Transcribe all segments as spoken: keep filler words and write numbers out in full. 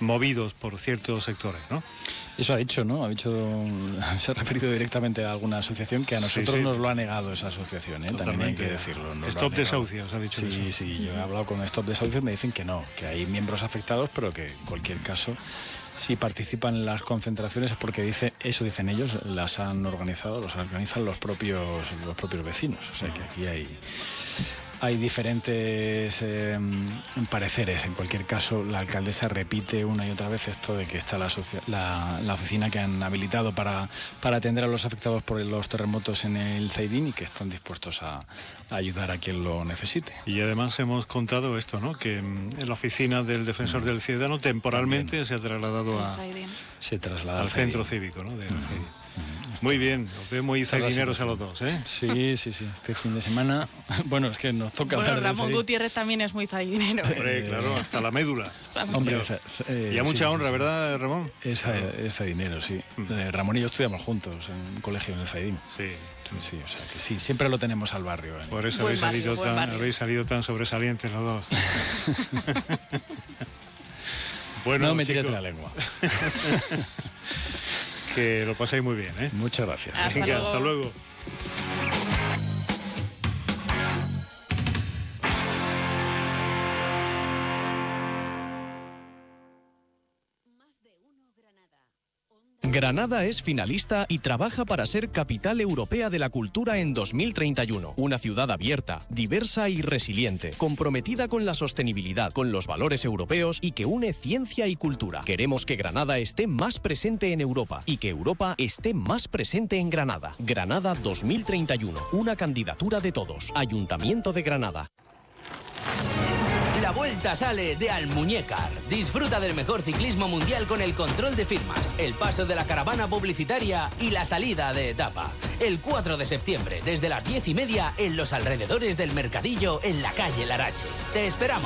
movidos por ciertos sectores, ¿no? Eso ha dicho, ¿no? Ha dicho, se ha referido directamente a alguna asociación que a nosotros sí, sí. nos lo ha negado esa asociación, ¿eh? También hay que decirlo. Stop Desahucios, ha dicho sí, eso. Sí, sí, yo he hablado con Stop Desahucios, me dicen que no, que hay miembros afectados, pero que en cualquier caso, si participan en las concentraciones es porque dice, eso dicen ellos, las han organizado, los organizan los propios, los propios vecinos. O sea que aquí hay... Hay diferentes eh, pareceres. En cualquier caso, la alcaldesa repite una y otra vez esto de que está la, la, la oficina que han habilitado para, para atender a los afectados por los terremotos en el Zaidín y que están dispuestos a, a ayudar a quien lo necesite. Y además hemos contado esto, ¿no? Que en la oficina del Defensor mm. del Ciudadano temporalmente También. se ha trasladado a, se traslada al centro cívico, ¿no? De mm. Zaidín. Muy bien, os veo muy zaidineros a los dos, ¿eh? Sí, sí, sí, este fin de semana, bueno, es que nos toca... Bueno, Ramón Gutiérrez también es muy zaidinero. Hombre, claro, hasta la médula. Hombre, eh, y a mucha sí, honra, sí, ¿verdad, Ramón? Es, es zaidinero, sí. Mm. Eh, Ramón y yo estudiamos juntos en un colegio en el Zaidín. Sí. Sí, o sea que sí, siempre lo tenemos al barrio. ¿eh? Por eso habéis, barrio, salido tan, habéis salido tan sobresalientes los dos. Bueno, no me tires de la lengua. Que lo paséis muy bien, ¿eh? Muchas gracias. Hasta Venga, luego. Hasta luego. Granada es finalista y trabaja para ser capital europea de la cultura en dos mil treinta y uno. Una ciudad abierta, diversa y resiliente, comprometida con la sostenibilidad, con los valores europeos y que une ciencia y cultura. Queremos que Granada esté más presente en Europa y que Europa esté más presente en Granada. Granada dos mil treinta y uno, una candidatura de todos. Ayuntamiento de Granada. La vuelta sale de Almuñécar. Disfruta del mejor ciclismo mundial con el control de firmas, el paso de la caravana publicitaria y la salida de etapa. El cuatro de septiembre, desde las diez y media, en los alrededores del Mercadillo, en la calle Larache. ¡Te esperamos!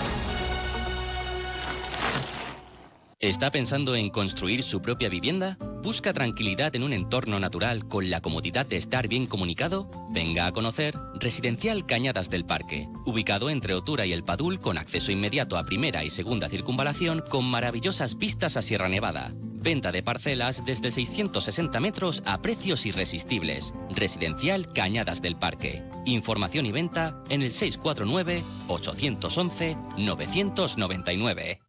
¿Está pensando en construir su propia vivienda? ¿Busca tranquilidad en un entorno natural con la comodidad de estar bien comunicado? Venga a conocer Residencial Cañadas del Parque, ubicado entre Otura y El Padul, con acceso inmediato a primera y segunda circunvalación, con maravillosas vistas a Sierra Nevada. Venta de parcelas desde seiscientos sesenta metros a precios irresistibles. Residencial Cañadas del Parque. Información y venta en el seis cuatro nueve, ocho once, nueve nueve nueve.